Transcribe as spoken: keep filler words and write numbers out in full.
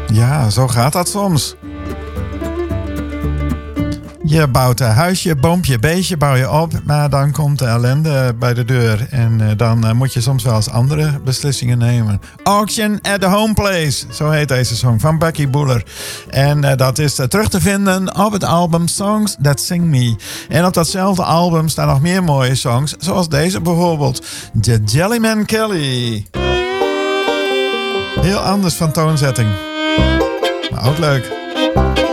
Ja, zo gaat dat soms. Je bouwt een huisje, boompje, beestje bouw je op, maar dan komt de ellende bij de deur. En uh, dan uh, moet je soms wel eens andere beslissingen nemen. Auction at the Home Place, zo heet deze song van Bucky Buller. En uh, dat is uh, terug te vinden op het album Songs That Sing Me. En op datzelfde album staan nog meer mooie songs, zoals deze bijvoorbeeld. The Jellyman Kelly. Heel anders van toonzetting, maar ook leuk.